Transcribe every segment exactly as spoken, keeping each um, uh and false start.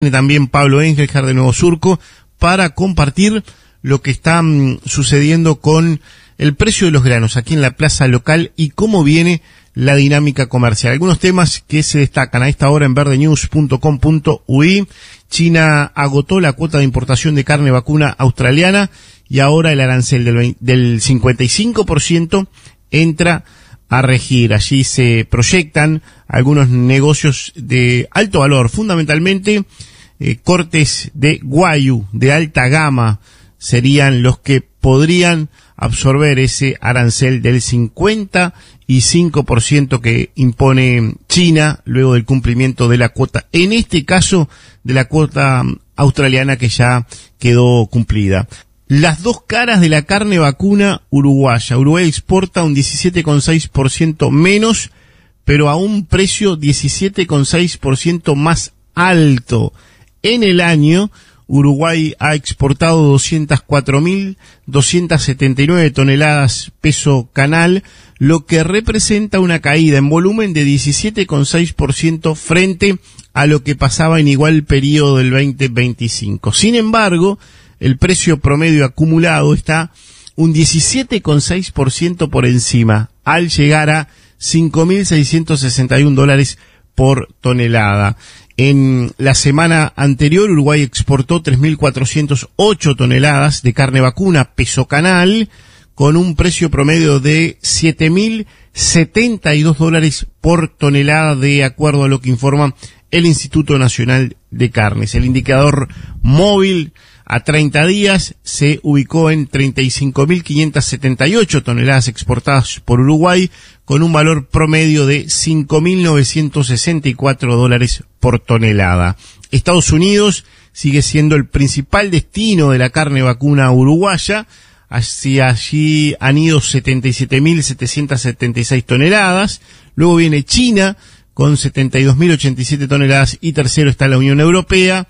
También Pablo Engelhard de Nuevo Surco para compartir lo que está um, sucediendo con el precio de los granos aquí en la plaza local y cómo viene la dinámica comercial. Algunos temas que se destacan a esta hora en verde news punto com punto u i. China agotó la cuota de importación de carne vacuna australiana y ahora el arancel del, veinte, del cincuenta y cinco por ciento entra a regir. Allí se proyectan algunos negocios de alto valor, fundamentalmente eh, cortes de Wagyu de alta gama serían los que podrían absorber ese arancel del cincuenta y cinco por ciento que impone China luego del cumplimiento de la cuota, en este caso de la cuota australiana que ya quedó cumplida. Las dos caras de la carne vacuna uruguaya. Uruguay exporta un diecisiete coma seis por ciento menos, pero a un precio diecisiete coma seis por ciento más alto. En el año, Uruguay ha exportado doscientas cuatro mil doscientas setenta y nueve toneladas peso canal, lo que representa una caída en volumen de diecisiete coma seis por ciento frente a lo que pasaba en igual periodo del veinte veinticinco. Sin embargo, el precio promedio acumulado está un diecisiete coma seis por ciento por encima, al llegar a cinco mil seiscientos sesenta y un dólares por tonelada. En la semana anterior, Uruguay exportó tres mil cuatrocientas ocho toneladas de carne vacuna peso canal, con un precio promedio de siete mil setenta y dos dólares por tonelada, de acuerdo a lo que informa el Instituto Nacional de Carnes. El indicador móvil a treinta días se ubicó en treinta y cinco mil quinientas setenta y ocho toneladas exportadas por Uruguay, con un valor promedio de cinco mil novecientos sesenta y cuatro dólares por tonelada. Estados Unidos sigue siendo el principal destino de la carne vacuna uruguaya. Hacia allí han ido setenta y siete mil setecientas setenta y seis toneladas. Luego viene China con setenta y dos mil ochenta y siete toneladas y tercero está la Unión Europea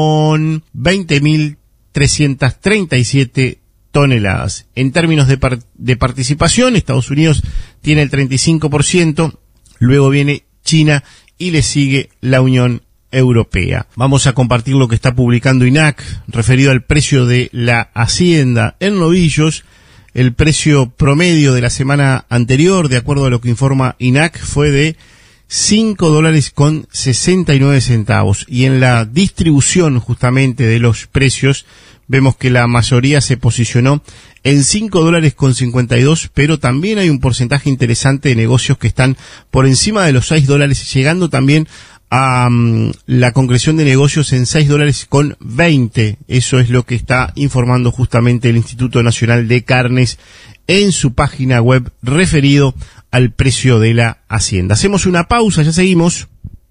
con veinte mil trescientas treinta y siete toneladas. En términos de, par- de participación, Estados Unidos tiene el treinta y cinco por ciento, luego viene China y le sigue la Unión Europea. Vamos a compartir lo que está publicando I N A C referido al precio de la hacienda en novillos. El precio promedio de la semana anterior, de acuerdo a lo que informa I N A C, fue de cinco dólares con sesenta y nueve centavos. Y en la distribución justamente de los precios, vemos que la mayoría se posicionó en cinco dólares con cincuenta y dos, pero también hay un porcentaje interesante de negocios que están por encima de los seis dólares, llegando también a um, la concreción de negocios en seis dólares con veinte. Eso es lo que está informando justamente el Instituto Nacional de Carnes en su página web referido al precio de la hacienda. Hacemos una pausa, ya seguimos.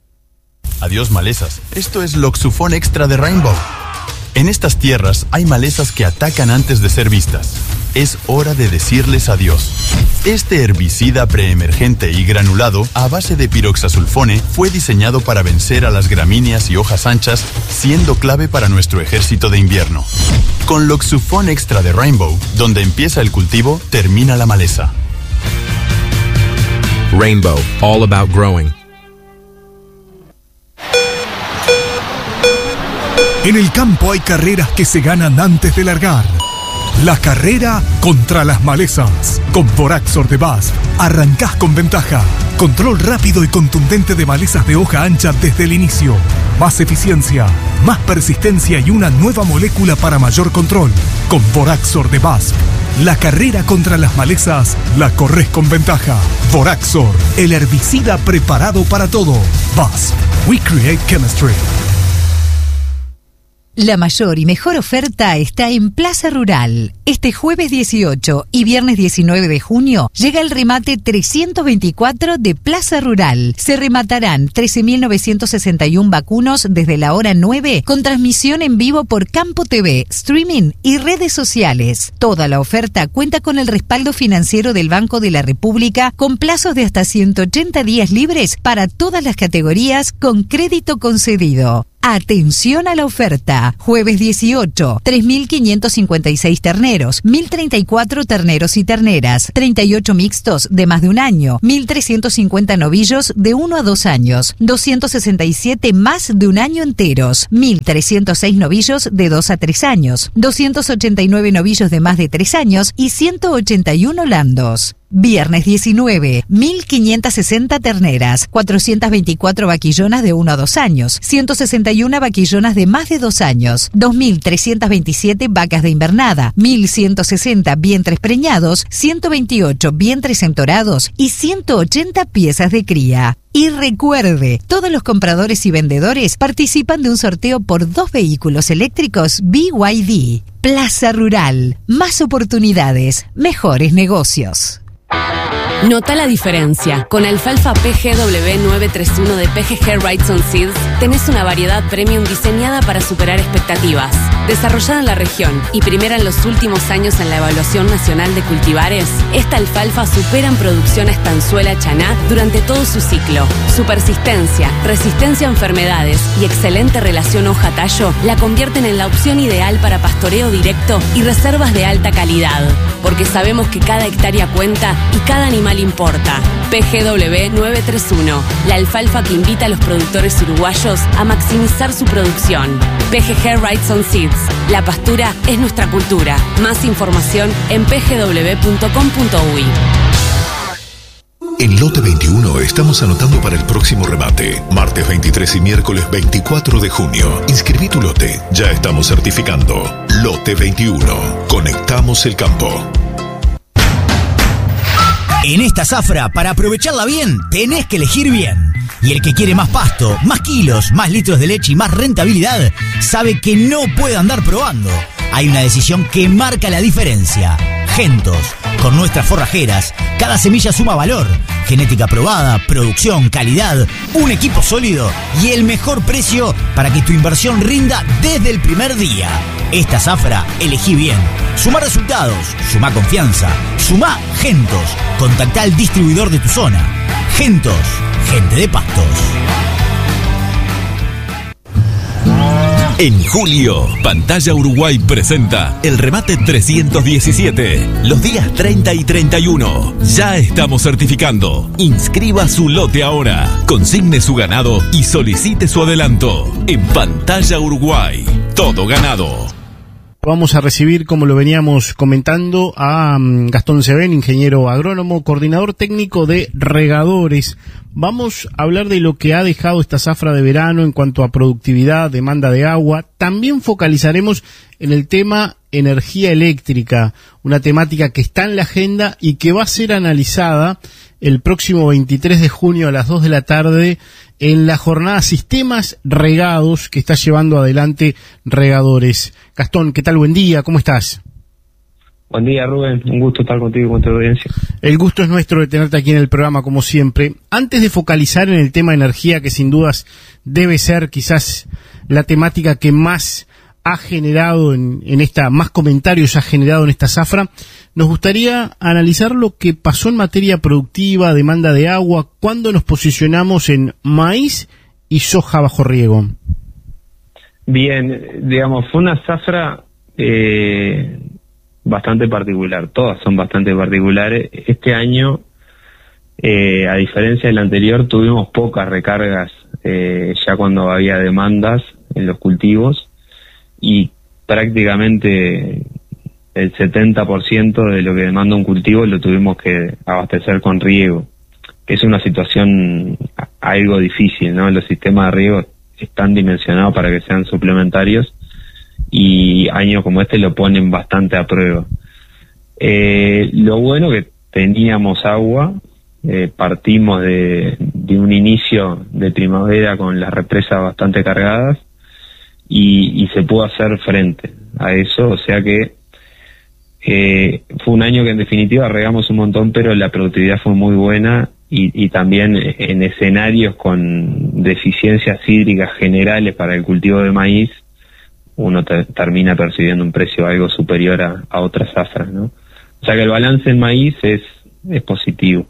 Adiós malezas. Esto es Loxufón Extra de Rainbow. En estas tierras hay malezas que atacan antes de ser vistas. Es hora de decirles adiós. Este herbicida preemergente y granulado a base de piroxasulfone fue diseñado para vencer a las gramíneas y hojas anchas, siendo clave para nuestro ejército de invierno. Con Loxufón Extra de Rainbow, donde empieza el cultivo, termina la maleza. Rainbow, all about growing. En el campo hay carreras que se ganan antes de largar. La carrera contra las malezas. Con Voraxor de B A S F arrancás con ventaja. Control rápido y contundente de malezas de hoja ancha desde el inicio. Más eficiencia, más persistencia y una nueva molécula para mayor control. Con Voraxor de B A S F, la carrera contra las malezas la corres con ventaja. Voraxor, el herbicida preparado para todo. B A S F, we create chemistry. La mayor y mejor oferta está en Plaza Rural. Este jueves dieciocho y viernes diecinueve de junio llega el remate trescientos veinticuatro de Plaza Rural. Se rematarán trece mil novecientos sesenta y uno vacunos desde la hora nueve con transmisión en vivo por Campo T V, streaming y redes sociales. Toda la oferta cuenta con el respaldo financiero del Banco de la República con plazos de hasta ciento ochenta días libres para todas las categorías con crédito concedido. Atención a la oferta. Jueves dieciocho, tres mil quinientos cincuenta y seis terneros, mil treinta y cuatro terneros y terneras, treinta y ocho mixtos de más de un año, mil trescientos cincuenta novillos de uno a dos años, doscientos sesenta y siete más de un año enteros, mil trescientos seis novillos de dos a tres años, doscientos ochenta y nueve novillos de más de tres años y ciento ochenta y uno landos. Viernes diecinueve, mil quinientas sesenta terneras, cuatrocientas veinticuatro vaquillonas de uno a dos años, ciento sesenta y uno vaquillonas de más de dos años, dos mil trescientas veintisiete vacas de invernada, mil ciento sesenta vientres preñados, ciento veintiocho vientres entorados y ciento ochenta piezas de cría. Y recuerde, todos los compradores y vendedores participan de un sorteo por dos vehículos eléctricos B Y D. Plaza Rural, más oportunidades, mejores negocios. Nota la diferencia. Con alfalfa P G W nueve tres uno de P G G Wrightson Seeds tenés una variedad premium diseñada para superar expectativas. Desarrollada en la región y primera en los últimos años en la evaluación nacional de cultivares, esta alfalfa supera en producción a estanzuela chaná durante todo su ciclo. Su persistencia, resistencia a enfermedades y excelente relación hoja-tallo la convierten en la opción ideal para pastoreo directo y reservas de alta calidad. Porque sabemos que cada hectárea cuenta y cada animal importa. P G W nueve tres uno, la alfalfa que invita a los productores uruguayos a maximizar su producción. P G G Wrightson Seeds, la pastura es nuestra cultura. Más información en p g w punto com punto u y. En Lote veintiuno estamos anotando para el próximo remate. Martes veintitrés y miércoles veinticuatro de junio. Inscribí tu lote. Ya estamos certificando. Lote veintiuno. Conectamos el campo. En esta zafra, para aprovecharla bien, tenés que elegir bien. Y el que quiere más pasto, más kilos, más litros de leche y más rentabilidad, sabe que no puede andar probando. Hay una decisión que marca la diferencia. Gentos. Con nuestras forrajeras, cada semilla suma valor. Genética probada, producción, calidad, un equipo sólido y el mejor precio para que tu inversión rinda desde el primer día. Esta zafra, elegí bien. Suma resultados, suma confianza, suma Gentos. Contactá al distribuidor de tu zona. Gentos, gente de pastos. En julio, Pantalla Uruguay presenta el remate trescientos diecisiete, los días treinta y treinta y uno. Ya estamos certificando. Inscriba su lote ahora, consigne su ganado y solicite su adelanto. En Pantalla Uruguay, todo ganado. Vamos a recibir, como lo veníamos comentando, a um, Gastón Sevén, ingeniero agrónomo, coordinador técnico de regadores. Vamos a hablar de lo que ha dejado esta zafra de verano en cuanto a productividad, demanda de agua. También focalizaremos en el tema energía eléctrica, una temática que está en la agenda y que va a ser analizada el próximo veintitrés de junio a las dos de la tarde en la jornada Sistemas Regados que está llevando adelante Regadores. Gastón, ¿qué tal? Buen día, ¿cómo estás? Buen día, Rubén. Un gusto estar contigo y con tu audiencia. El gusto es nuestro de tenerte aquí en el programa, como siempre. Antes de focalizar en el tema energía, que sin dudas debe ser quizás la temática que más ha generado en, en esta, más comentarios ha generado en esta zafra, nos gustaría analizar lo que pasó en materia productiva, demanda de agua, cuando nos posicionamos en maíz y soja bajo riego. Bien, digamos, fue una zafra eh, bastante particular, todas son bastante particulares. Este año, eh, a diferencia del anterior, tuvimos pocas recargas eh, ya cuando había demandas en los cultivos, y prácticamente el setenta por ciento de lo que demanda un cultivo lo tuvimos que abastecer con riego, que es una situación algo difícil, ¿no? Los sistemas de riego están dimensionados para que sean suplementarios y años como este lo ponen bastante a prueba. Eh, lo bueno que teníamos agua, eh, partimos de, de un inicio de primavera con las represas bastante cargadas, Y, y se pudo hacer frente a eso, o sea que eh, fue un año que en definitiva regamos un montón, pero la productividad fue muy buena y, y también en escenarios con deficiencias hídricas generales para el cultivo de maíz, uno te, termina percibiendo un precio algo superior a, a otras zafras, ¿no? O sea que el balance en maíz es, es positivo.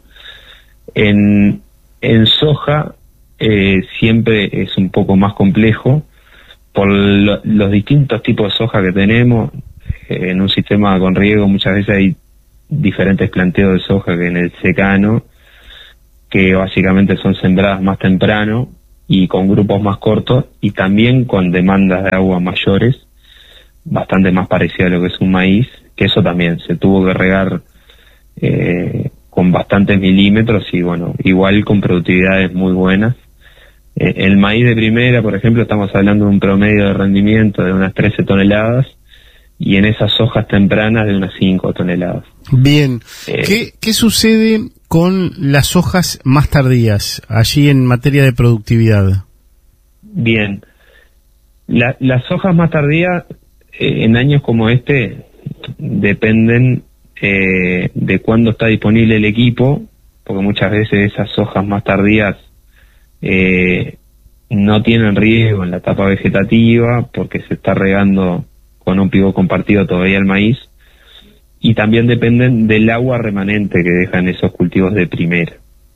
En, en soja eh, siempre es un poco más complejo, por lo, los distintos tipos de soja que tenemos, eh, en un sistema con riego muchas veces hay diferentes planteos de soja que en el secano, que básicamente son sembradas más temprano y con grupos más cortos y también con demandas de agua mayores, bastante más parecido a lo que es un maíz, que eso también se tuvo que regar eh, con bastantes milímetros y bueno, igual con productividades muy buenas. Eh, el maíz de primera, por ejemplo, estamos hablando de un promedio de rendimiento de unas trece toneladas y en esas hojas tempranas de unas cinco toneladas. Bien, eh, ¿Qué, ¿qué sucede con las hojas más tardías allí en materia de productividad? Bien, La, las hojas más tardías eh, en años como este dependen eh, de cuándo está disponible el equipo, porque muchas veces esas hojas más tardías eh, no tienen riego en la etapa vegetativa porque se está regando con un pivot compartido todavía el maíz, y también dependen del agua remanente que dejan esos cultivos de primera.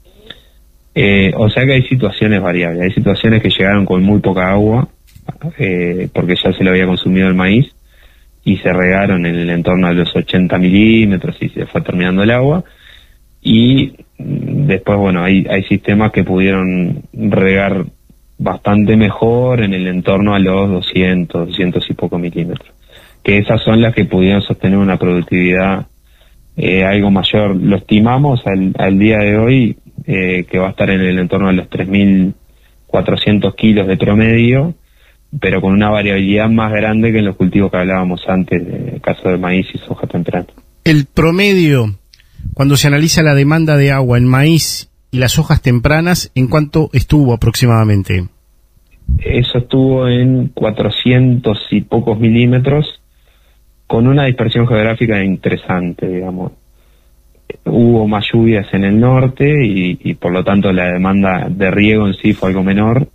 Eh, o sea que hay situaciones variables, hay situaciones que llegaron con muy poca agua, eh, porque ya se lo había consumido el maíz, y se regaron en el entorno de los ochenta milímetros y se fue terminando el agua, y después, bueno, hay, hay sistemas que pudieron regar bastante mejor en el entorno a los doscientos, doscientos y poco milímetros, que esas son las que pudieron sostener una productividad eh, algo mayor. Lo estimamos al, al día de hoy eh, que va a estar en el entorno de los tres mil cuatrocientos kilos de promedio, pero con una variabilidad más grande que en los cultivos que hablábamos antes, en el caso de maíz y soja temprana. El promedio, cuando se analiza la demanda de agua en maíz y las hojas tempranas, ¿en cuánto estuvo aproximadamente? Eso estuvo en cuatrocientos y pocos milímetros, con una dispersión geográfica interesante, digamos. Hubo más lluvias en el norte y, y por lo tanto la demanda de riego en sí fue algo menor,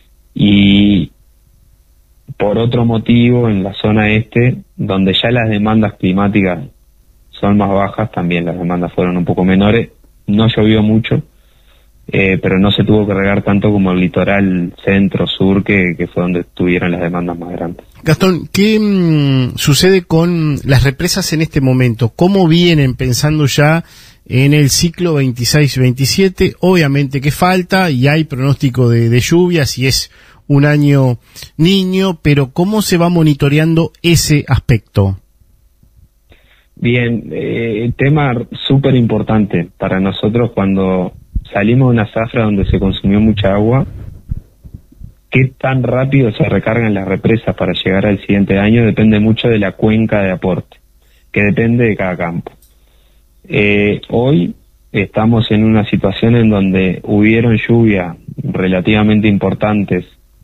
y por otro motivo en la zona este, donde ya las demandas climáticas son más bajas, también las demandas fueron un poco menores. No llovió mucho, eh, pero no se tuvo que regar tanto como el litoral centro-sur, que, que fue donde tuvieron las demandas más grandes. Gastón, ¿qué mmm, sucede con las represas en este momento? ¿Cómo vienen pensando ya en el ciclo veintiséis veintisiete? Obviamente que falta y hay pronóstico de, de lluvias y es un año niño, pero ¿cómo se va monitoreando ese aspecto? Bien, eh, tema súper importante para nosotros cuando salimos de una zafra donde se consumió mucha agua. Qué tan rápido se recargan las represas para llegar al siguiente año depende mucho de la cuenca de aporte, que depende de cada campo. Eh, hoy estamos en una situación en donde hubieron lluvias relativamente importantes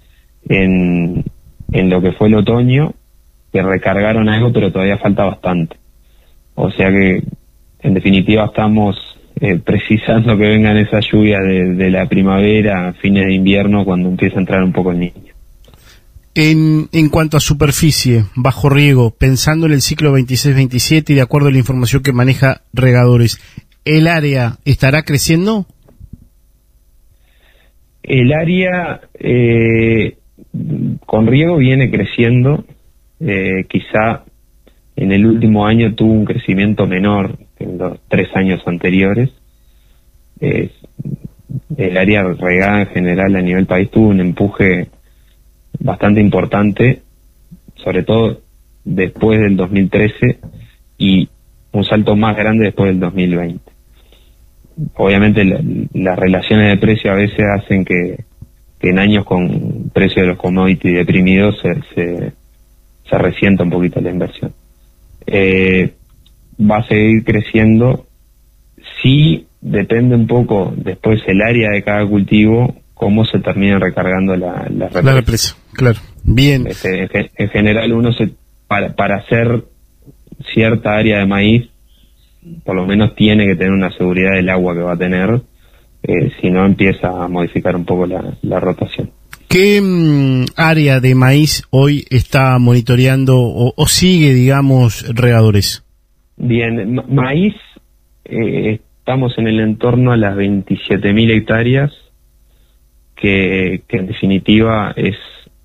en, en lo que fue el otoño, que recargaron algo, pero todavía falta bastante. O sea que, en definitiva, estamos eh, precisando que vengan esas lluvias de, de la primavera, fines de invierno, cuando empieza a entrar un poco el niño. En, en cuanto a superficie, bajo riego, pensando en el ciclo veintiséis veintisiete y de acuerdo a la información que maneja Regadores, ¿el área estará creciendo? El área eh, con riego viene creciendo, eh, quizá en el último año tuvo un crecimiento menor que en los tres años anteriores. Eh, el área regada en general a nivel país tuvo un empuje bastante importante, sobre todo después del dos mil trece, y un salto más grande después del dos mil veinte. Obviamente la, las relaciones de precio a veces hacen que, que en años con precio de los commodities deprimidos se, se, se resienta un poquito la inversión. Eh, va a seguir creciendo. Sí, depende un poco después el área de cada cultivo, cómo se termina recargando la, la represa. La represa, claro. Bien. Este, en, en general uno se para, para hacer cierta área de maíz, por lo menos tiene que tener una seguridad del agua que va a tener, eh, si no empieza a modificar un poco la, la rotación. ¿Qué mmm, área de maíz hoy está monitoreando o, o sigue, digamos, Regadores? Bien, ma maíz, eh, estamos en el entorno a las veintisiete mil hectáreas, que, que en definitiva es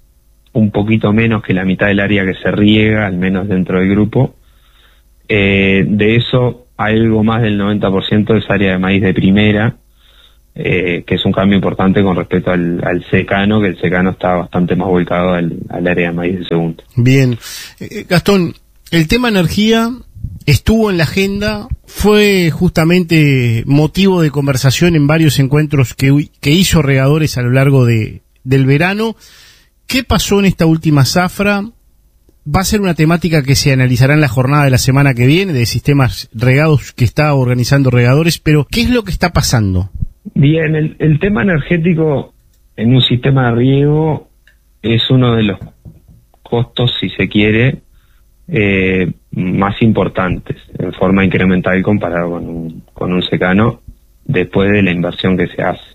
un poquito menos que la mitad del área que se riega, al menos dentro del grupo. Eh, de eso, algo más del noventa por ciento es área de maíz de primera, eh, que es un cambio importante con respecto al, al secano, que el secano está bastante más volcado al, al área de maíz de segunda. Bien. Eh, Gastón, el tema energía estuvo en la agenda, fue justamente motivo de conversación en varios encuentros que, que hizo Regadores a lo largo de, del verano. ¿Qué pasó en esta última zafra? Va a ser una temática que se analizará en la jornada de la semana que viene de sistemas regados que está organizando Regadores, pero ¿qué es lo que está pasando? Bien, el, el tema energético en un sistema de riego es uno de los costos, si se quiere, eh, más importantes en forma incremental comparado con un, con un secano después de la inversión que se hace.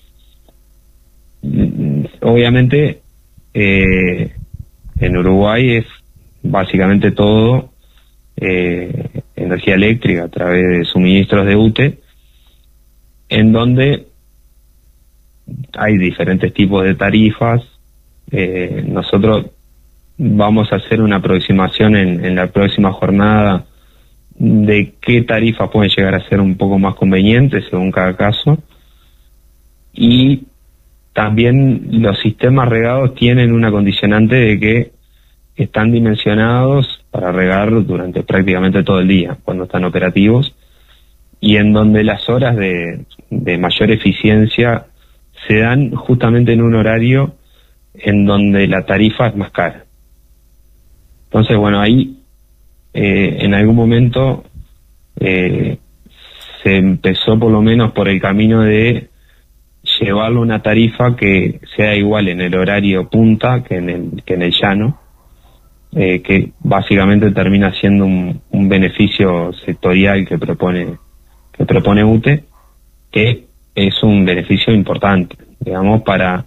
Obviamente, eh, en Uruguay es básicamente todo eh, energía eléctrica a través de suministros de U T E, en donde hay diferentes tipos de tarifas. Eh, nosotros vamos a hacer una aproximación en, en la próxima jornada de qué tarifas pueden llegar a ser un poco más convenientes según cada caso, y también los sistemas regados tienen una condicionante de que están dimensionados para regar durante prácticamente todo el día cuando están operativos, y en donde las horas de, de mayor eficiencia se dan justamente en un horario en donde la tarifa es más cara. Entonces, bueno, ahí eh, en algún momento eh, se empezó por lo menos por el camino de llevarlo una tarifa que sea igual en el horario punta que en el, que en el llano, eh, que básicamente termina siendo un, un beneficio sectorial que propone que propone U T E, que es un beneficio importante, digamos, para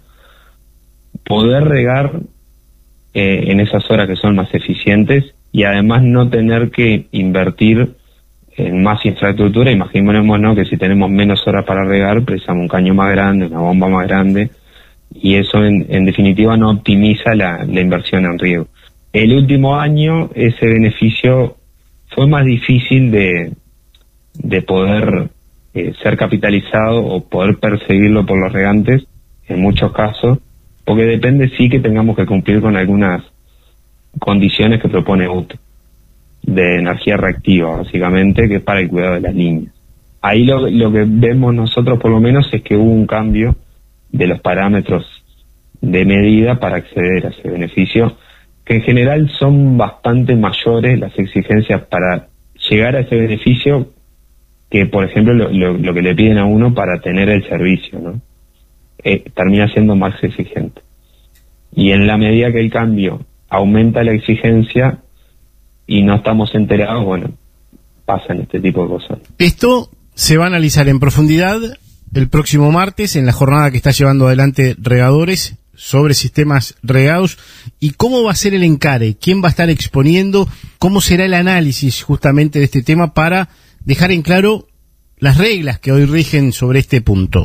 poder regar eh, en esas horas que son más eficientes y además no tener que invertir en más infraestructura. Imaginémonos, ¿no?, que si tenemos menos horas para regar, precisamos un caño más grande, una bomba más grande, y eso en, en definitiva no optimiza la, la inversión en riego. El último año ese beneficio fue más difícil de, de poder eh, ser capitalizado o poder perseguirlo por los regantes en muchos casos, porque depende sí que tengamos que cumplir con algunas condiciones que propone U T E de energía reactiva, básicamente, que es para el cuidado de las líneas. Ahí lo, lo que vemos nosotros por lo menos es que hubo un cambio de los parámetros de medida para acceder a ese beneficio, que en general son bastante mayores las exigencias para llegar a ese beneficio que, por ejemplo, lo, lo, lo que le piden a uno para tener el servicio, ¿no? Eh, termina siendo más exigente. Y en la medida que el cambio aumenta la exigencia y no estamos enterados, bueno, pasan este tipo de cosas. Esto se va a analizar en profundidad el próximo martes en la jornada que está llevando adelante Regadores sobre sistemas regados. ¿Y cómo va a ser el encare? ¿Quién va a estar exponiendo? ¿Cómo será el análisis justamente de este tema para dejar en claro las reglas que hoy rigen sobre este punto?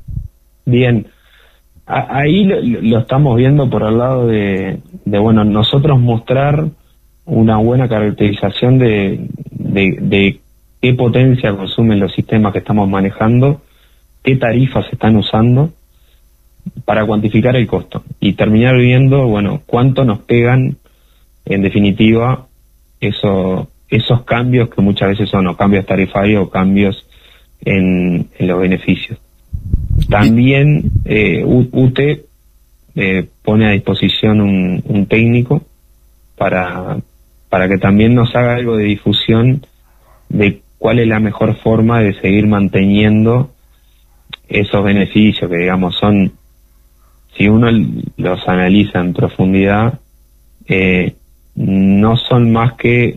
Bien, a- ahí lo, lo estamos viendo por el lado de, de, bueno, nosotros mostrar una buena caracterización de, de, de qué potencia consumen los sistemas que estamos manejando, qué tarifas se están usando, para cuantificar el costo y terminar viendo, bueno, cuánto nos pegan en definitiva eso, esos cambios que muchas veces son o cambios tarifarios o cambios en, en los beneficios. También eh, U T E eh, pone a disposición un, un técnico para, para que también nos haga algo de difusión de cuál es la mejor forma de seguir manteniendo esos beneficios que, digamos, son, si uno los analiza en profundidad, eh, no son más que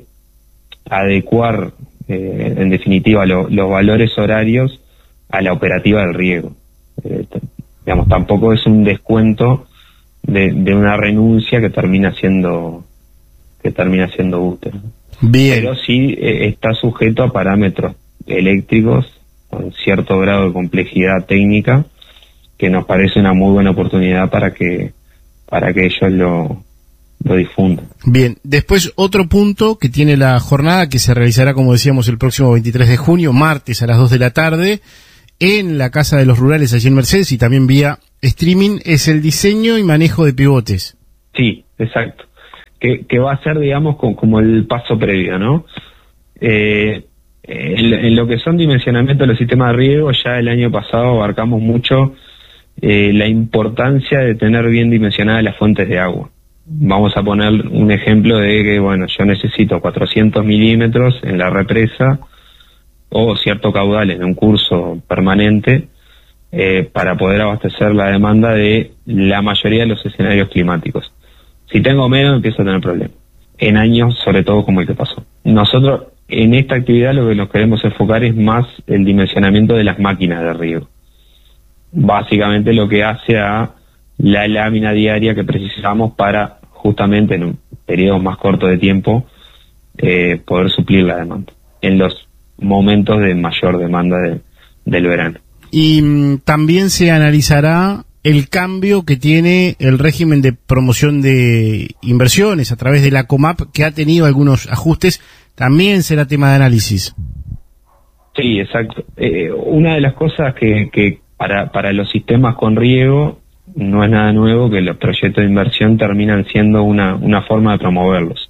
adecuar, eh, en definitiva, lo, los valores horarios a la operativa del riego. Eh, digamos, tampoco es un descuento de, de una renuncia que termina siendo que termina siendo útil. Bien. Pero sí eh, está sujeto a parámetros eléctricos con cierto grado de complejidad técnica, que nos parece una muy buena oportunidad para que para que ellos lo, lo difundan. Bien, después otro punto que tiene la jornada, que se realizará, como decíamos, el próximo veintitrés de junio, martes a las dos de la tarde, en la Casa de los Rurales allí en Mercedes, y también vía streaming, es el diseño y manejo de pivotes. Sí, exacto. Que, que va a ser, digamos, con, como el paso previo, ¿no? Eh, en, en lo que son dimensionamiento de los sistemas de riego, ya el año pasado abarcamos mucho eh, la importancia de tener bien dimensionadas las fuentes de agua. Vamos a poner un ejemplo de que, bueno, yo necesito cuatrocientos milímetros en la represa o cierto caudal en un curso permanente eh, para poder abastecer la demanda de la mayoría de los escenarios climáticos. Si tengo menos, empiezo a tener problemas. En años, sobre todo como el que pasó. Nosotros, en esta actividad, lo que nos queremos enfocar es más el dimensionamiento de las máquinas de riego. Básicamente lo que hace a la lámina diaria que precisamos para, justamente en un periodo más corto de tiempo, eh, poder suplir la demanda en los momentos de mayor demanda de, del verano. Y mm, también se analizará el cambio que tiene el régimen de promoción de inversiones a través de la COMAP, que ha tenido algunos ajustes. También será tema de análisis. Sí, exacto. Eh, una de las cosas que, que para, para los sistemas con riego no es nada nuevo, que los proyectos de inversión terminan siendo una, una forma de promoverlos.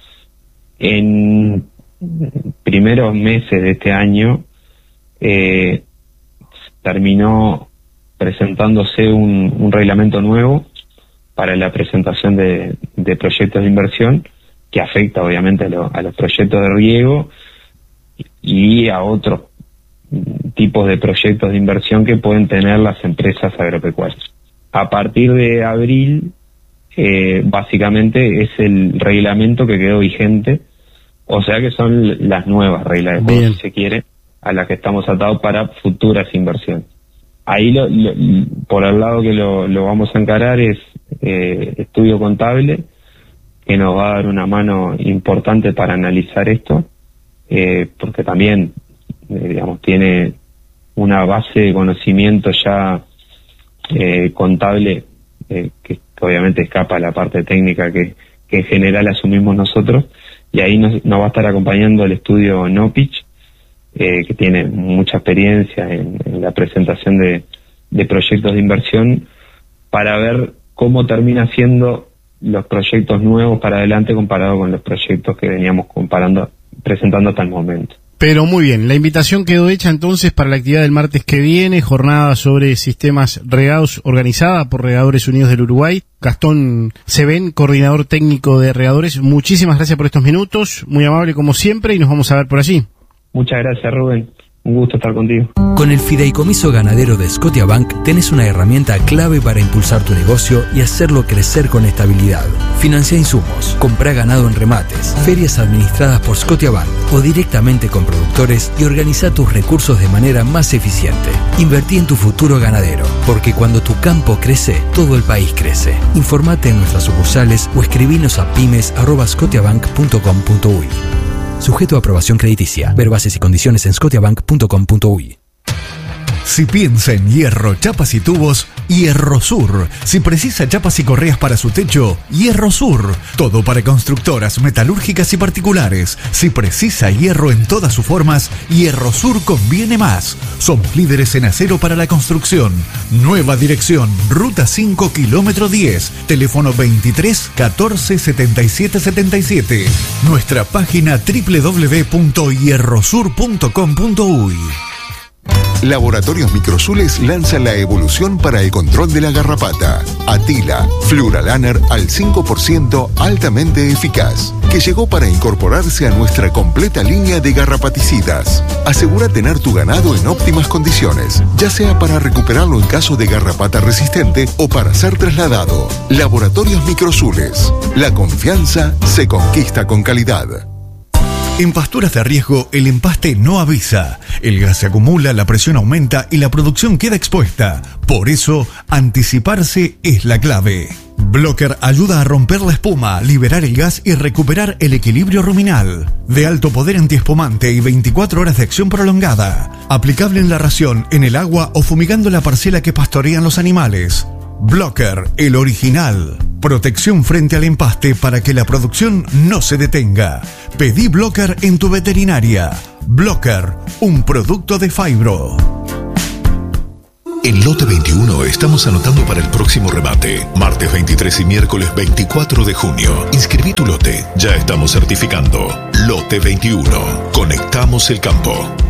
En primeros meses de este año eh, terminó presentándose un, un reglamento nuevo para la presentación de, de proyectos de inversión, que afecta obviamente a, lo, a los proyectos de riego y a otros tipos de proyectos de inversión que pueden tener las empresas agropecuarias. A partir de abril, eh, básicamente es el reglamento que quedó vigente, o sea que son las nuevas reglas de juego, si se quiere, a las que estamos atados para futuras inversiones. Ahí, lo, lo, por el lado que lo, lo vamos a encarar es eh, estudio contable, que nos va a dar una mano importante para analizar esto, eh, porque también, eh, digamos, tiene una base de conocimiento ya eh, contable eh, que, que obviamente escapa a la parte técnica que, que en general asumimos nosotros, y ahí nos, nos va a estar acompañando el estudio Nopich, eh, que tiene mucha experiencia en, en la presentación de, de proyectos de inversión, para ver cómo termina siendo los proyectos nuevos para adelante comparado con los proyectos que veníamos comparando, presentando hasta el momento. Pero muy bien, la invitación quedó hecha entonces para la actividad del martes que viene, jornada sobre sistemas regados organizada por Regadores Unidos del Uruguay. Gastón Sebén, coordinador técnico de Regadores, muchísimas gracias por estos minutos, muy amable como siempre, y nos vamos a ver por allí. Muchas gracias, Rubén. Un gusto estar contigo. Con el Fideicomiso Ganadero de Scotiabank tenés una herramienta clave para impulsar tu negocio y hacerlo crecer con estabilidad. Financia insumos, comprá ganado en remates, ferias administradas por Scotiabank o directamente con productores y organiza tus recursos de manera más eficiente. Invertí en tu futuro ganadero, porque cuando tu campo crece, todo el país crece. Informate en nuestras sucursales o escribinos a pymes arroba scotiabank punto com punto uy. Sujeto a aprobación crediticia. Ver bases y condiciones en scotiabank punto com punto uy. Si piensa en hierro, chapas y tubos, Hierro Sur. Si precisa chapas y correas para su techo, Hierro Sur. Todo para constructoras, metalúrgicas y particulares. Si precisa hierro en todas sus formas, Hierro Sur conviene más. Somos líderes en acero para la construcción. Nueva dirección, Ruta cinco, kilómetro diez. Teléfono veintitrés catorce setenta y siete setenta y siete. Nuestra página doble u doble u doble u punto hierro sur punto com punto uy. Laboratorios Microsules lanza la evolución para el control de la garrapata. Atila, Fluralaner al cinco por ciento altamente eficaz, que llegó para incorporarse a nuestra completa línea de garrapaticidas. Asegura tener tu ganado en óptimas condiciones, ya sea para recuperarlo en caso de garrapata resistente o para ser trasladado. Laboratorios Microsules. La confianza se conquista con calidad. En pasturas de riesgo, el empaste no avisa. El gas se acumula, la presión aumenta y la producción queda expuesta. Por eso, anticiparse es la clave. Blocker ayuda a romper la espuma, liberar el gas y recuperar el equilibrio ruminal. De alto poder antiespumante y veinticuatro horas de acción prolongada. Aplicable en la ración, en el agua o fumigando la parcela que pastorean los animales. Blocker, el original. Protección frente al empaste para que la producción no se detenga. Pedí Blocker en tu veterinaria. Blocker, un producto de Fibro. En Lote veintiuno estamos anotando para el próximo remate. Martes veintitrés y miércoles veinticuatro de junio. Inscribí tu lote. Ya estamos certificando. Lote veintiuno. Conectamos el campo.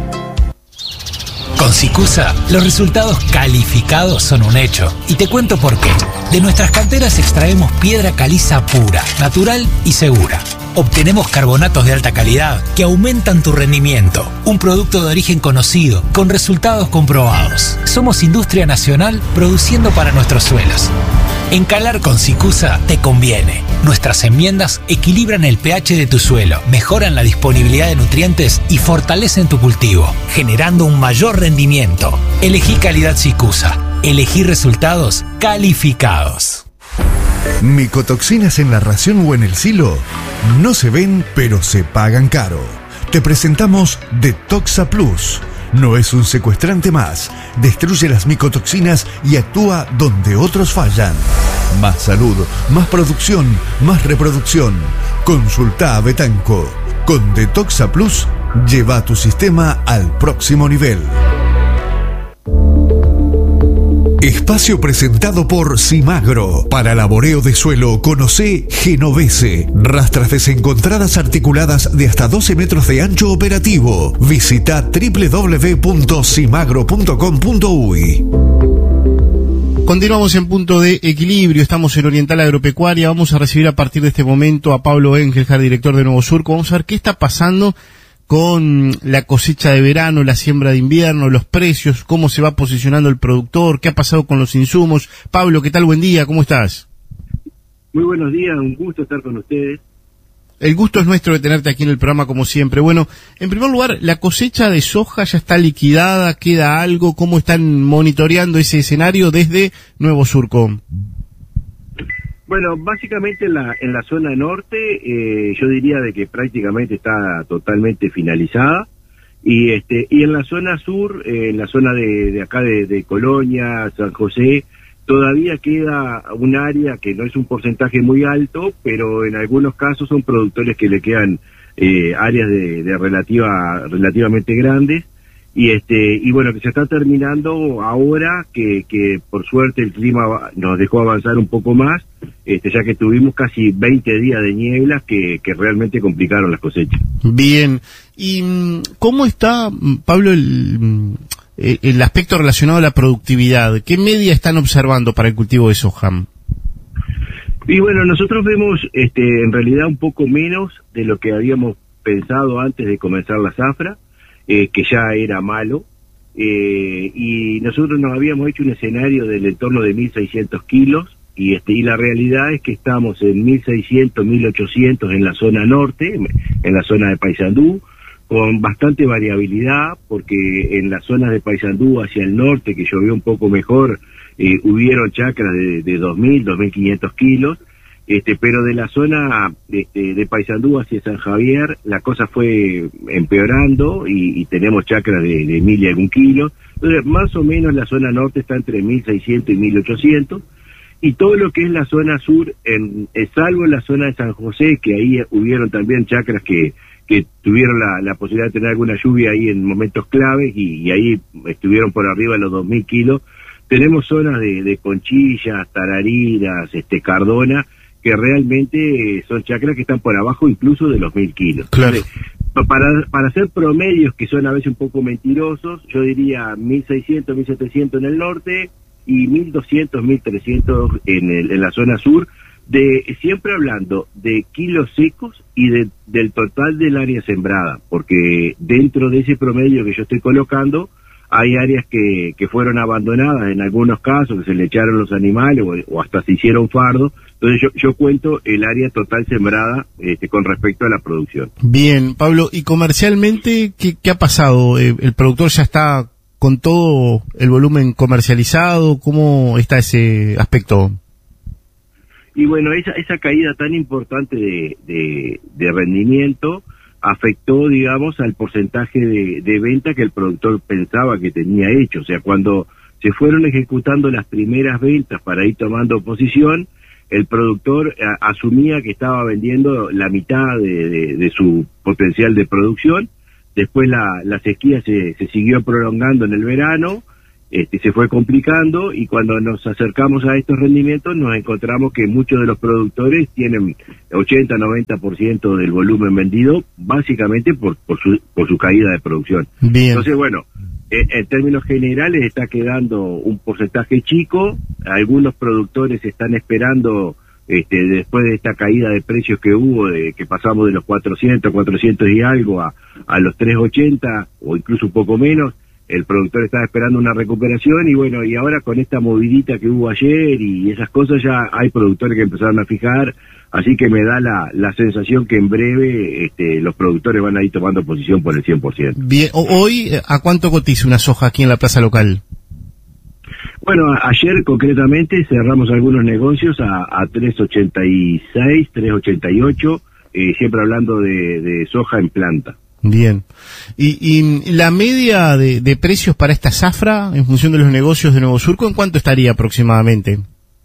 Con Sicusa, los resultados calificados son un hecho. Y te cuento por qué. De nuestras canteras extraemos piedra caliza pura, natural y segura. Obtenemos carbonatos de alta calidad que aumentan tu rendimiento. Un producto de origen conocido, con resultados comprobados. Somos industria nacional produciendo para nuestros suelos. Encalar con Sicusa te conviene. Nuestras enmiendas equilibran el pH de tu suelo, mejoran la disponibilidad de nutrientes y fortalecen tu cultivo, generando un mayor rendimiento. Elegí calidad Sicusa. Elegí resultados calificados. Micotoxinas en la ración o en el silo no se ven, pero se pagan caro. Te presentamos Detoxa Plus. No es un secuestrante más. Destruye las micotoxinas y actúa donde otros fallan. Más salud, más producción, más reproducción. Consulta a Betanco. Con Detoxa Plus, lleva tu sistema al próximo nivel. Espacio presentado por Simagro. Para laboreo de suelo, conocé Genovese. Rastras desencontradas articuladas de hasta doce metros de ancho operativo. Visita doble u doble u doble u punto simagro punto com punto uy. Continuamos en Punto de Equilibrio, estamos en Oriental Agropecuaria. Vamos a recibir a partir de este momento a Pablo Engelhard, director de Nuevo Surco. Vamos a ver qué está pasando con la cosecha de verano, la siembra de invierno, los precios, cómo se va posicionando el productor, qué ha pasado con los insumos. Pablo, ¿qué tal? Buen día, ¿cómo estás? Muy buenos días, un gusto estar con ustedes. El gusto es nuestro de tenerte aquí en el programa como siempre. Bueno, en primer lugar, la cosecha de soja ya está liquidada, ¿queda algo? ¿Cómo están monitoreando ese escenario desde Nuevo Surco? Bueno, básicamente en la, en la zona norte eh, yo diría de que prácticamente está totalmente finalizada y este y en la zona sur, eh, en la zona de, de acá de, de Colonia, San José, todavía queda un área que no es un porcentaje muy alto, pero en algunos casos son productores que le quedan eh, áreas de, de relativa relativamente grandes. Y este y bueno, que se está terminando ahora, que, que por suerte el clima nos dejó avanzar un poco más, este ya que tuvimos casi veinte días de nieblas que, que realmente complicaron las cosechas. Bien. ¿Y cómo está, Pablo, el, el aspecto relacionado a la productividad? ¿Qué media están observando para el cultivo de soja? Y bueno, nosotros vemos este en realidad un poco menos de lo que habíamos pensado antes de comenzar la zafra. Eh, que ya era malo, eh, y nosotros nos habíamos hecho un escenario del entorno de mil seiscientos kilos, y este y la realidad es que estamos en mil seiscientos, mil ochocientos en la zona norte, en la zona de Paysandú, con bastante variabilidad, porque en las zonas de Paysandú hacia el norte, que llovió un poco mejor, eh, hubieron chacras de, de dos mil, dos mil quinientos kilos, Este, pero de la zona este, de Paysandú hacia San Javier, la cosa fue empeorando y, y tenemos chacras de, de mil y algún kilo. Entonces, más o menos la zona norte está entre mil seiscientos y mil ochocientos. Y todo lo que es la zona sur, en, eh, salvo en la zona de San José, que ahí hubieron también chacras que, que tuvieron la, la posibilidad de tener alguna lluvia ahí en momentos claves y, y ahí estuvieron por arriba de los dos mil kilos. Tenemos zonas de, de Conchillas, Tarariras, este, Cardona, que realmente son chacras que están por abajo incluso de los mil kilos. Claro. Entonces, para, para hacer promedios que son a veces un poco mentirosos, yo diría mil seiscientos, mil setecientos en el norte y mil doscientos, mil trescientos en, el, en la zona sur, de siempre hablando de kilos secos y de, del total del área sembrada, porque dentro de ese promedio que yo estoy colocando, hay áreas que, que fueron abandonadas en algunos casos, que se le echaron los animales o, o hasta se hicieron fardos. Entonces yo, yo cuento el área total sembrada este, con respecto a la producción. Bien, Pablo, ¿y comercialmente qué, qué ha pasado? Eh, ¿El productor ya está con todo el volumen comercializado? ¿Cómo está ese aspecto? Y bueno, esa, esa caída tan importante de, de, de rendimiento afectó, digamos, al porcentaje de, de venta que el productor pensaba que tenía hecho. O sea, cuando se fueron ejecutando las primeras ventas para ir tomando posición. El productor a, asumía que estaba vendiendo la mitad de, de, de su potencial de producción. Después la, la sequía se, se siguió prolongando en el verano, este, se fue complicando, y cuando nos acercamos a estos rendimientos nos encontramos que muchos de los productores tienen ochenta a noventa por ciento del volumen vendido, básicamente por, por, su, por su caída de producción. Bien. Entonces, bueno, en, en términos generales está quedando un porcentaje chico. Algunos productores están esperando, este, después de esta caída de precios que hubo, de que pasamos de los cuatrocientos, cuatrocientos y algo a, a los trescientos ochenta o incluso un poco menos, el productor estaba esperando una recuperación, y bueno, y ahora con esta movidita que hubo ayer y esas cosas, ya hay productores que empezaron a fijar, así que me da la, la sensación que en breve este, los productores van a ir tomando posición por el cien por ciento. Bien, hoy, ¿a cuánto cotiza una soja aquí en la plaza local? Bueno, a, ayer concretamente cerramos algunos negocios a, a tres ochenta y seis, tres ochenta y ocho, eh, siempre hablando de, de soja en planta. Bien. ¿Y, y la media de, de precios para esta zafra, en función de los negocios de Nuevo Surco, en cuánto estaría aproximadamente?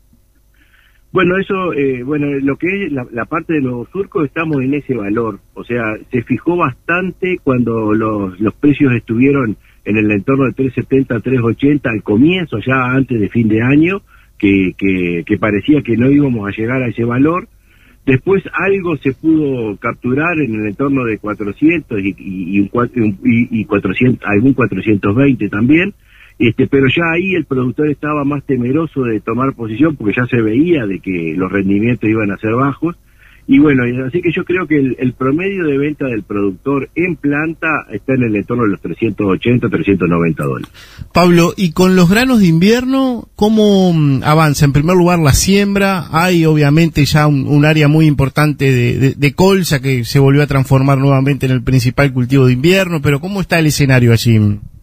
Bueno, eso, eh, bueno, lo que es la, la parte de Nuevo Surco, estamos en ese valor. O sea, se fijó bastante cuando los, los precios estuvieron en el entorno de tres setenta, tres ochenta al comienzo, ya antes de fin de año, que, que, que parecía que no íbamos a llegar a ese valor. Después algo se pudo capturar en el entorno de cuatrocientos y, y, y, y, y cuatrocientos, algún cuatrocientos veinte también, este, pero ya ahí el productor estaba más temeroso de tomar posición porque ya se veía de que los rendimientos iban a ser bajos. Y bueno, así que yo creo que el, el promedio de venta del productor en planta está en el entorno de los trescientos ochenta, trescientos noventa dólares. Pablo, y con los granos de invierno, ¿cómo avanza? En primer lugar, la siembra. Hay obviamente ya un, un área muy importante de, de, de colza que se volvió a transformar nuevamente en el principal cultivo de invierno, pero ¿cómo está el escenario allí?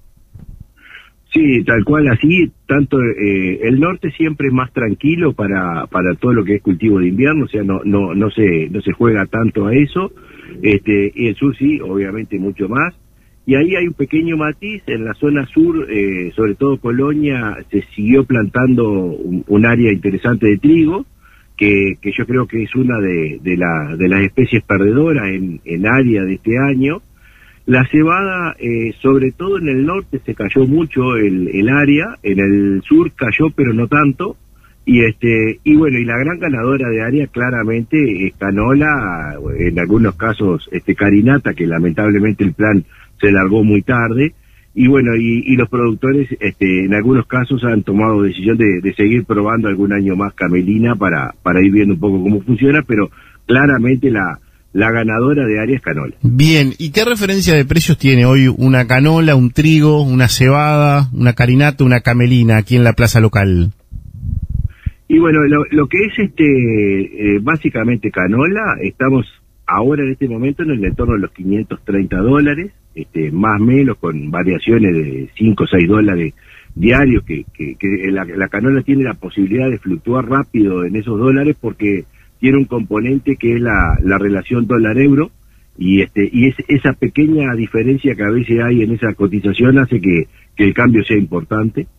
Sí, tal cual, así, tanto eh, el norte siempre es más tranquilo para para todo lo que es cultivo de invierno, o sea, no no no se no se juega tanto a eso, este y el sur sí, obviamente mucho más, y ahí hay un pequeño matiz. En la zona sur, eh, sobre todo Colonia, se siguió plantando un, un área interesante de trigo, que, que yo creo que es una de, de, la, de las especies perdedoras en, en área de este año. La cebada, eh, sobre todo en el norte, se cayó mucho el, el área, en el sur cayó, pero no tanto, y este y bueno, y la gran ganadora de área claramente es canola, en algunos casos este carinata, que lamentablemente el plan se largó muy tarde, y bueno, y, y los productores este en algunos casos han tomado decisión de, de seguir probando algún año más camelina para, para ir viendo un poco cómo funciona, pero claramente la La ganadora de área es canola. Bien, ¿y qué referencia de precios tiene hoy una canola, un trigo, una cebada, una carinata, una camelina aquí en la plaza local? Y bueno, lo, lo que es este eh, básicamente canola, estamos ahora en este momento en el entorno de los quinientos treinta dólares, este, más o menos con variaciones de cinco o seis dólares diarios, que, que, que la, la canola tiene la posibilidad de fluctuar rápido en esos dólares porque tiene un componente que es la, la relación dólar-euro, y este y es, esa pequeña diferencia que a veces hay en esa cotización hace que, que el cambio sea importante.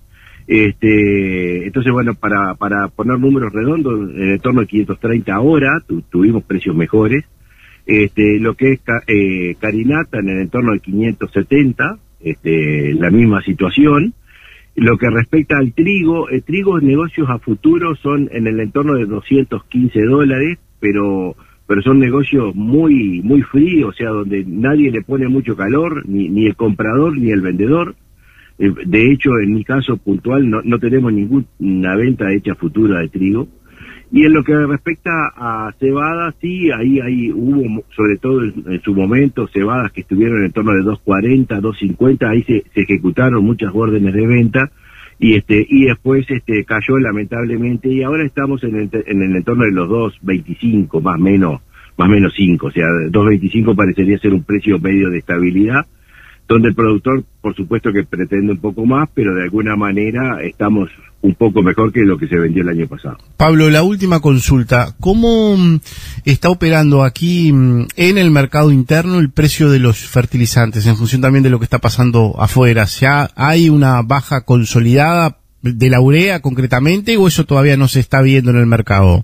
Este entonces, bueno, para para poner números redondos, en el torno de quinientos treinta ahora, tu, tuvimos precios mejores. Este lo que es eh, carinata en el entorno de quinientos setenta, este la misma situación. Lo que respecta al trigo, el trigo, negocios a futuro son en el entorno de doscientos quince dólares, pero pero son negocios muy muy fríos, o sea, donde nadie le pone mucho calor, ni, ni el comprador ni el vendedor. Eh, de hecho, en mi caso puntual, no, no tenemos ninguna venta hecha futura de trigo. Y en lo que respecta a cebada, sí, ahí, ahí hubo, sobre todo en, en su momento, cebadas que estuvieron en torno de dos cuarenta, dos cincuenta, ahí se, se ejecutaron muchas órdenes de venta, y este y después este cayó lamentablemente, y ahora estamos en el, en el entorno de los dos veinticinco, más o menos, más o menos cinco, o sea, dos veinticinco parecería ser un precio medio de estabilidad, donde el productor, por supuesto que pretende un poco más, pero de alguna manera estamos un poco mejor que lo que se vendió el año pasado. Pablo, la última consulta. ¿Cómo está operando aquí en el mercado interno el precio de los fertilizantes, en función también de lo que está pasando afuera? ¿Ya hay una baja consolidada de la urea concretamente, o eso todavía no se está viendo en el mercado?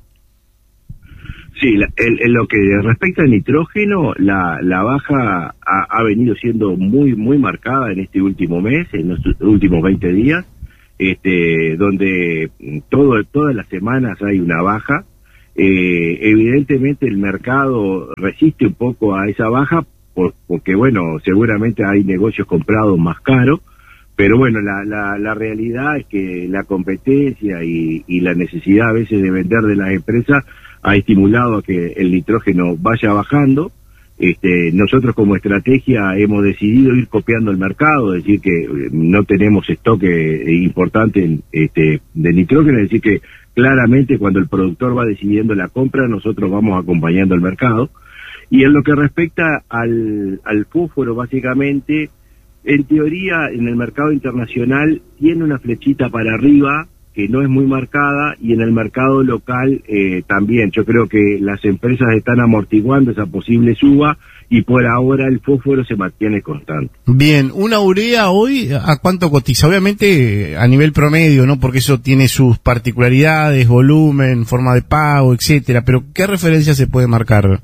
Sí, la, el, en lo que respecta al nitrógeno, la, la baja ha, ha venido siendo muy muy marcada en este último mes, en los últimos veinte días, este, donde todo, todas las semanas hay una baja. Eh, evidentemente el mercado resiste un poco a esa baja, por, porque bueno, seguramente hay negocios comprados más caros, pero bueno, la, la, la realidad es que la competencia y, y la necesidad a veces de vender de las empresas ha estimulado a que el nitrógeno vaya bajando. Este, nosotros como estrategia hemos decidido ir copiando el mercado, es decir que no tenemos stock importante este, de nitrógeno, es decir que claramente cuando el productor va decidiendo la compra, nosotros vamos acompañando el mercado. Y en lo que respecta al, al fósforo, básicamente, en teoría en el mercado internacional tiene una flechita para arriba, que no es muy marcada, y en el mercado local eh, también. Yo creo que las empresas están amortiguando esa posible suba y por ahora el fósforo se mantiene constante. Bien, una urea hoy, ¿a cuánto cotiza? Obviamente a nivel promedio, ¿no? Porque eso tiene sus particularidades, volumen, forma de pago, etcétera, pero ¿qué referencia se puede marcar?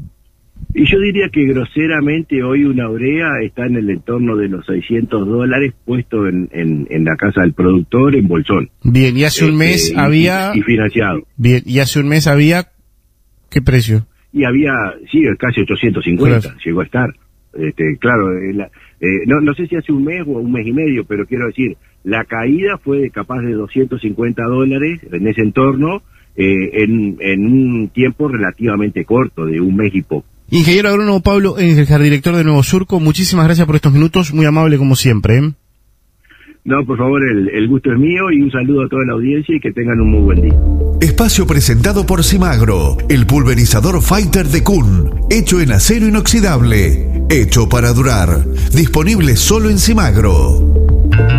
Y yo diría que groseramente hoy una urea está en el entorno de los seiscientos dólares puesto en, en, en la casa del productor en bolsón. Bien, y hace un mes este, había... Y, y financiado. Bien, y hace un mes había... ¿Qué precio? Y había, sí, casi ochocientos cincuenta, claro. Llegó a estar. Este, claro, eh, la, eh, no, no sé si hace un mes o un mes y medio, pero quiero decir, la caída fue capaz de doscientos cincuenta dólares en ese entorno, eh, en, en un tiempo relativamente corto, de un mes y poco. Ingeniero agrónomo Pablo Engelhard, director de Nuevo Surco, muchísimas gracias por estos minutos, muy amable como siempre. ¿eh? No, por favor, el, el gusto es mío y un saludo a toda la audiencia y que tengan un muy buen día. Espacio presentado por Simagro, el pulverizador Fighter de Kuhn, hecho en acero inoxidable, hecho para durar, disponible solo en Simagro.